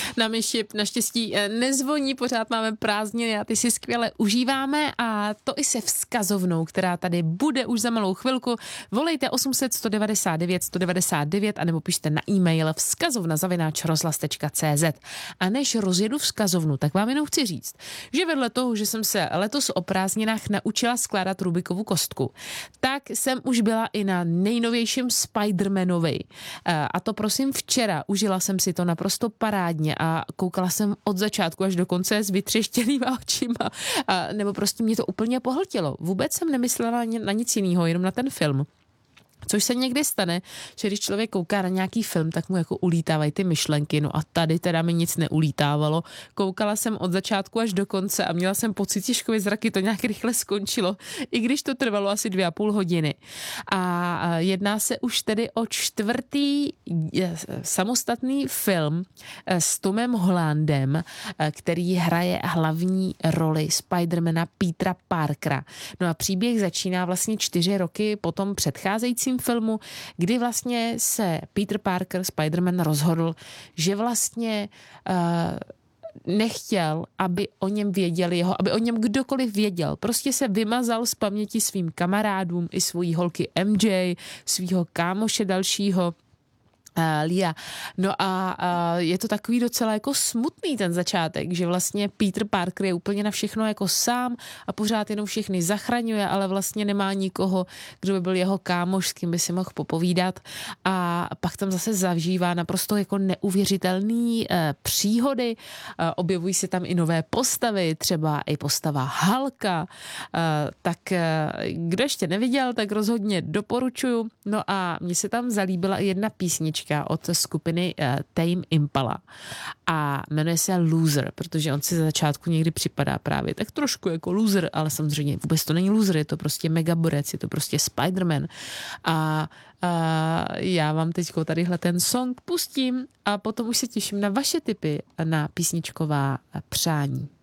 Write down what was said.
Na myši naštěstí nezvoní, pořád máme prázdniny a ty si skvěle užíváme a to i se vzkazovnou, která tady bude už za malou chvilku. Volejte 800 199 199 anebo pište na e-mail vzkazovna@rozhlas.cz. A než rozjedu vzkazovnu, tak vám jenom chci říct, že vedle toho, že jsem se letos o prázdninách naučila skládat Rubikovu kostku, tak jsem už byla i na nejnovějším Spider-Manovi. A to prosím včera. Užila jsem si to naprosto parádně a koukala jsem od začátku až do konce s vytřeštěnýma očima. Nebo prostě mě to úplně pohltilo. Vůbec jsem nemyslela na nic jiného, jenom na ten film. Což se někdy stane, že když člověk kouká na nějaký film, tak mu jako ulítávají ty myšlenky, no a tady teda mi nic neulítávalo. Koukala jsem od začátku až do konce a měla jsem pocit, že škovy zraky to nějak rychle skončilo, i když to trvalo asi 2,5 hodiny. A jedná se už tedy o 4. samostatný film s Tomem Hollandem, který hraje hlavní roli Spidermana Petera Parkera. No a příběh začíná vlastně 4 roky po tom předcházejícím filmu, kdy vlastně se Peter Parker, Spider-Man, rozhodl, že vlastně nechtěl, aby o něm věděli aby o něm kdokoliv věděl. Prostě se vymazal z paměti svým kamarádům i svojí holky MJ, svýho kámoše dalšího, Lia. No a je to takový docela jako smutný ten začátek, že vlastně Peter Parker je úplně na všechno jako sám a pořád jenom všechny zachraňuje, ale vlastně nemá nikoho, kdo by byl jeho kámoš, s kým by si mohl popovídat a pak tam zase zažívá naprosto jako neuvěřitelný příhody. Objevují se tam i nové postavy, třeba i postava Hulka. Tak kdo ještě neviděl, tak rozhodně doporučuju. No a mně se tam zalíbila i jedna písnička od skupiny Tame Impala a jmenuje se Loser, protože on si za začátku někdy připadá právě tak trošku jako loser, ale samozřejmě vůbec to není loser, je to prostě megaborec, je to prostě Spider-Man a já vám teďko tadyhle ten song pustím a potom už se těším na vaše tipy na písničková přání.